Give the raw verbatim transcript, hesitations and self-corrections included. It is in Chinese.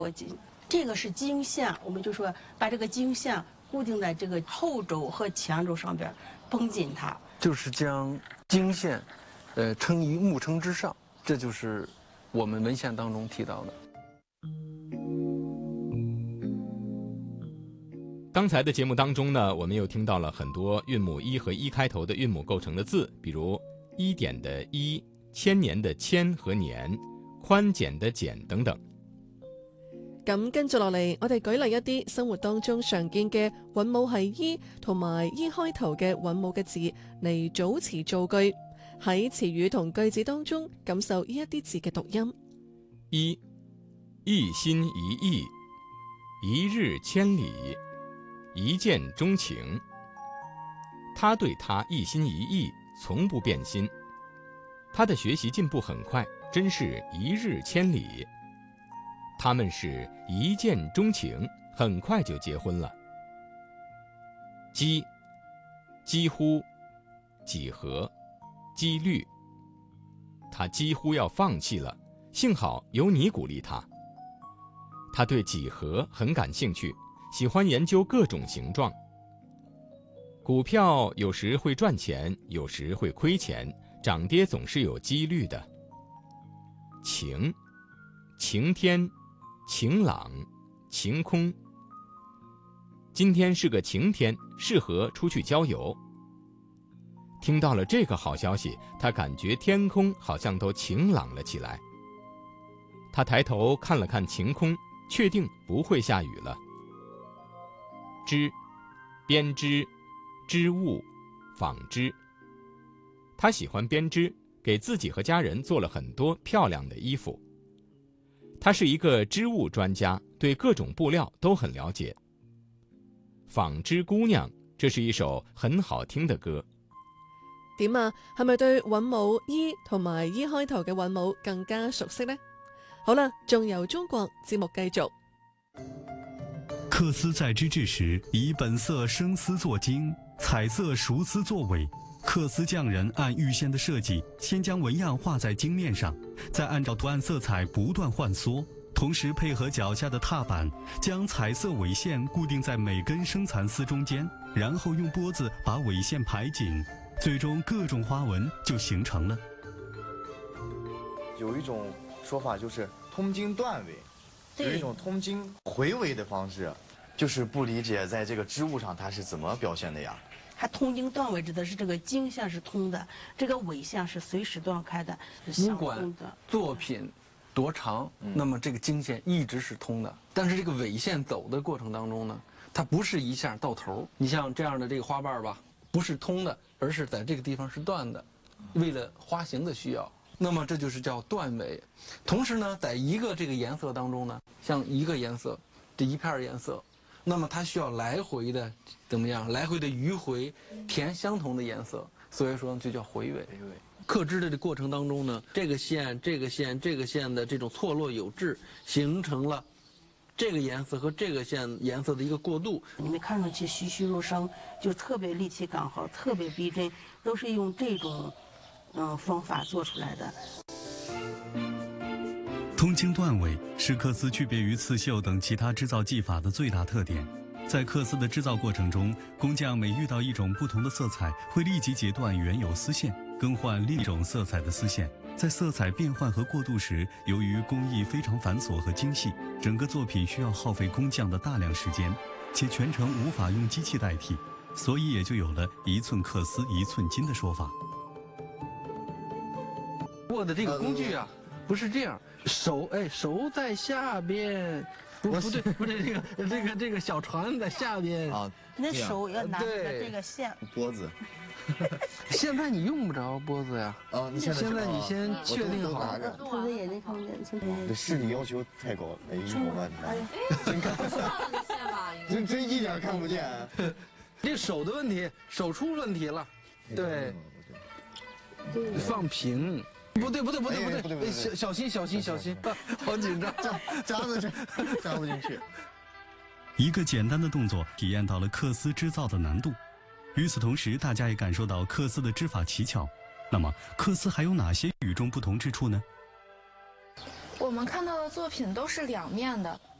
这个是经线，我们就说把这个经线固定在这个后轴和前轴上边，绷紧它。 就是将经线，呃，撑于木撑之上，这就是我们文献当中提到的。 刚才的节目当中呢，我们又听到了很多韵母一和一开头的韵母构成的字，比如一点的一、千年的千和年、宽简的简等等。 咁跟住落嚟，我哋舉例一啲生活當中常見嘅韻母係依同埋依開頭嘅韻母嘅字嚟組詞造句，喺詞語同句子當中感受呢一啲字嘅讀音。 一，一心一意，一日千里，一见钟情。他对他一心一意，从不变心。他的学习进步很快，真是一日千里。他们是一见钟情，很快就结婚了。几，几乎，几何，几率。他几乎要放弃了，幸好有你鼓励他。他对几何很感兴趣，喜欢研究各种形状。股票有时会赚钱，有时会亏钱，涨跌总是有几率的。晴，晴天，晴朗，晴空。今天是个晴天，适合出去郊游。听到了这个好消息，他感觉天空好像都晴朗了起来。他抬头看了看晴空，确定不会下雨了。织，编织，织物，纺织。他喜欢编织，给自己和家人做了很多漂亮的衣服。他是一个织物专家，对各种布料都很了解。纺织姑娘，这是一首很好聽的歌。 點啊？係咪對韻母依同埋依開頭嘅韻母更加熟悉呢？好啦，仲由中國節目繼續。 缂絲在織製時，以本色生絲作經，彩色熟絲作尾。缂絲匠人按預先的設計，先將紋樣畫在經面上，再按照圖案色彩不斷換縮，同時配合腳下的踏板，將彩色尾線固定在每根生蠶絲中間，然後用缽子把尾線排緊，最終各種花紋就形成了。 有一種說法就是通經斷尾，有一種通經回尾的方式，就是不理解在這個織物上它是怎麼表現的呀？ 它通經斷尾指的是這個經線是通的，這個尾線是隨時斷開的，是相通的。 作品多長，嗯、那麼這個經線一直是通的。但是這個尾線走的過程當中呢，它不是一下到頭。你像這樣的這個花瓣吧，不是通的，而是在這個地方是斷的，為了花型的需要。那麼這就是叫斷尾。同時呢，在一個這個顏色當中呢，像一個顏色，這一片顏色。那麼它需要來回的怎麼樣？來回的迂回填相同的顏色，所以說就叫回尾。刻織的這過程當中呢，這個線、這個線、這個線的這種錯落有致，形成了這個顏色和這個線顏色的一個過渡。 你們看上去栩栩如生，就特別立體感好，特別逼真，都是用這種嗯方法做出來的。 通經斷尾是缂絲區別於刺繡等其他製造技法的最大特點。在缂絲的製造過程中，工匠每遇到一種不同的色彩，會立即截斷原有絲線，更換另一種色彩的絲線。在色彩變換和過渡時，由於工藝非常繁瑣和精細，整個作品需要耗費工匠的大量時間，且全程無法用機器代替，所以也就有了一寸缂絲一寸金的說法。 我的這個工具啊，不是這樣。手哎，手在下邊，不不對不對，這個這個這個小船在下邊啊。 那手要拿着這個線。 缽子。 現在你用不着缽子呀。 啊，你現在現在你先確定好。 我的眼睛看不見。 這視力要求太高了，哎呦我的，真看不見，真真一點看不見。 這手的問題，手出問題了。對。放平。不對不對不對不對，小小心小心小心，好緊張， 扎不進去，扎不進去。 一個簡單的動作體驗到了缂絲織造的難度，與此同時，大家也感受到缂絲的織法奇巧。那麼，缂絲還有哪些與眾不同之處呢？ 我们看到的作品都是两面的，